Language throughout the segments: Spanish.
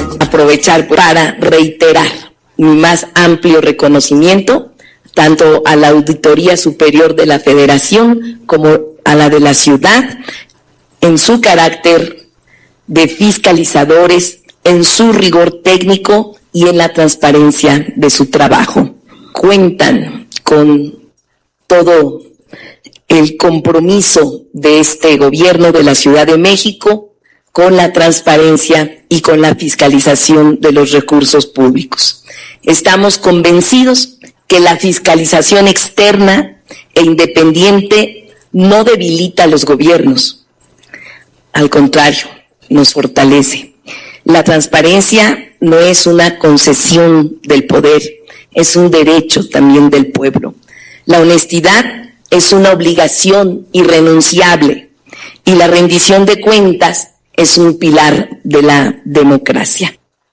Aprovechar para reiterar mi más amplio reconocimiento tanto a la Auditoría Superior de la Federación como a la de la ciudad en su carácter de fiscalizadores, en su rigor técnico y en la transparencia de su trabajo. Cuentan con todo el compromiso de este gobierno de la Ciudad de México con la transparencia y con la fiscalización de los recursos públicos. Estamos convencidos que la fiscalización externa e independiente no debilita a los gobiernos, al contrario, nos fortalece. La transparencia no es una concesión del poder, es un derecho también del pueblo. La honestidad es una obligación irrenunciable y la rendición de cuentas es un pilar de la democracia.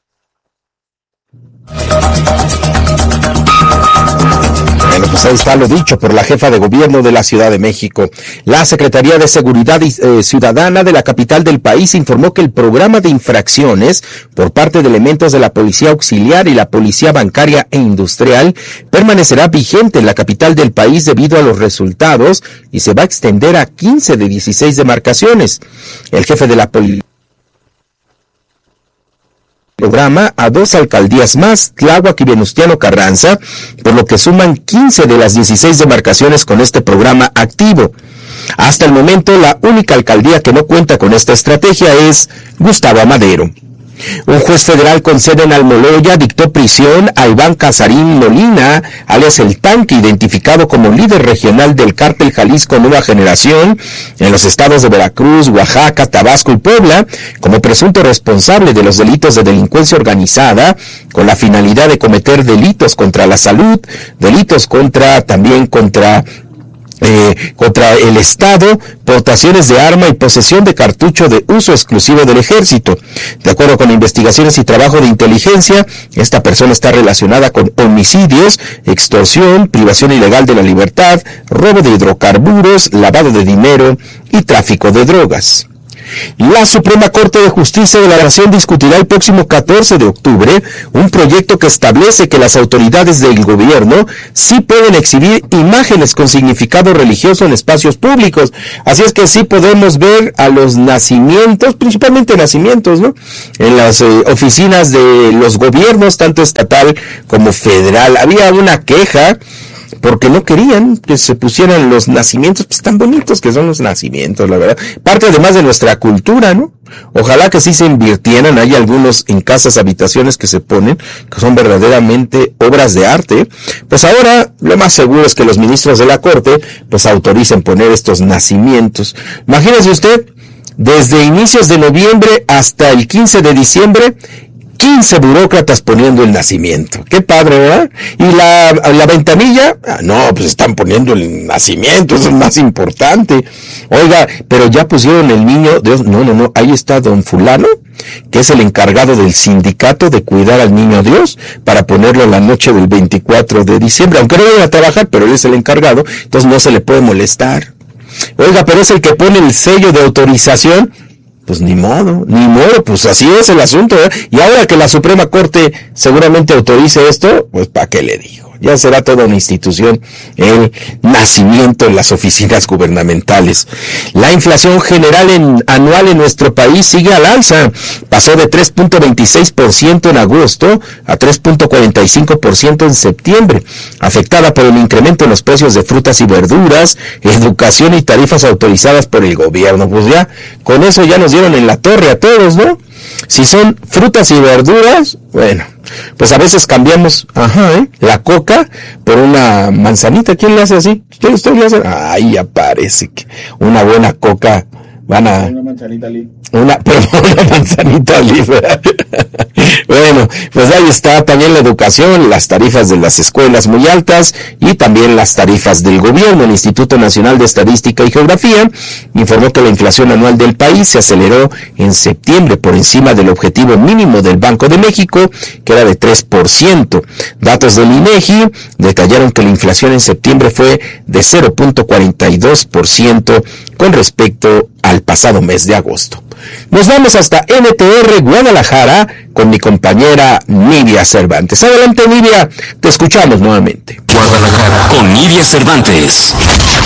Bueno, pues ahí está lo dicho por la jefa de gobierno de la Ciudad de México. La Secretaría de Seguridad Ciudadana de la capital del país informó que el programa de infracciones por parte de elementos de la Policía Auxiliar y la Policía Bancaria e Industrial permanecerá vigente en la capital del país debido a los resultados y se va a extender a 15 de 16 demarcaciones. El jefe de la policía programa a 2 alcaldías más, Tláhuac y Venustiano Carranza, por lo que suman 15 de las 16 demarcaciones con este programa activo. Hasta el momento, la única alcaldía que no cuenta con esta estrategia es Gustavo Amadero. Un juez federal con sede en Almoloya dictó prisión a Iván Casarín Molina, alias El Tanque, identificado como líder regional del cártel Jalisco Nueva Generación en los estados de Veracruz, Oaxaca, Tabasco y Puebla, como presunto responsable de los delitos de delincuencia organizada, con la finalidad de cometer delitos contra la salud, delitos contra el Estado, portaciones de arma y posesión de cartucho de uso exclusivo del Ejército. De acuerdo con investigaciones y trabajo de inteligencia, esta persona está relacionada con homicidios, extorsión, privación ilegal de la libertad, robo de hidrocarburos, lavado de dinero y tráfico de drogas. La Suprema Corte de Justicia de la Nación discutirá el próximo 14 de octubre un proyecto que establece que las autoridades del gobierno sí pueden exhibir imágenes con significado religioso en espacios públicos. Así es que sí podemos ver a los nacimientos, principalmente nacimientos, ¿no?, en las oficinas de los gobiernos, tanto estatal como federal. Había una queja porque no querían que se pusieran los nacimientos, pues tan bonitos que son los nacimientos, la verdad. Parte además de nuestra cultura, ¿no? Ojalá que sí se invirtieran. Hay algunos en casas, habitaciones que se ponen, que son verdaderamente obras de arte. Pues ahora lo más seguro es que los ministros de la Corte pues autoricen poner estos nacimientos. Imagínese usted, desde inicios de noviembre hasta el 15 de diciembre, 15 burócratas poniendo el nacimiento. Qué padre, ¿verdad? Y la ventanilla, no, pues están poniendo el nacimiento, eso es más importante. Oiga, pero ya pusieron el niño Dios. No, ahí está don fulano, que es el encargado del sindicato de cuidar al niño Dios, para ponerlo la noche del 24 de diciembre, aunque no vayan a trabajar, pero él es el encargado, entonces no se le puede molestar. Oiga, pero es el que pone el sello de autorización. Pues ni modo, pues así es el asunto, ¿eh? Y ahora que la Suprema Corte seguramente autorice esto, pues ¿para qué le digo? Ya será toda una institución el nacimiento en las oficinas gubernamentales. La inflación general anual en nuestro país sigue al alza. Pasó de 3.26% en agosto a 3.45% en septiembre, afectada por el incremento en los precios de frutas y verduras, educación y tarifas autorizadas por el gobierno. Pues ya, con eso ya nos dieron en la torre a todos, ¿no? Si son frutas y verduras, bueno, pues a veces cambiamos, la coca por una manzanita. ¿Quién le hace así? ¿Usted le hace? Ahí aparece que una buena coca van a... Una manzanita libre. Una manzanita libre. Bueno, pues ahí está también la educación, las tarifas de las escuelas muy altas y también las tarifas del gobierno. El Instituto Nacional de Estadística y Geografía informó que la inflación anual del país se aceleró en septiembre por encima del objetivo mínimo del Banco de México, que era de 3%. Datos del INEGI detallaron que la inflación en septiembre fue de 0.42% con respecto al pasado mes de agosto. Nos vamos hasta NTR Guadalajara con mi compañera Nidia Cervantes. Adelante, Nidia, te escuchamos nuevamente. Guadalajara con Nidia Cervantes.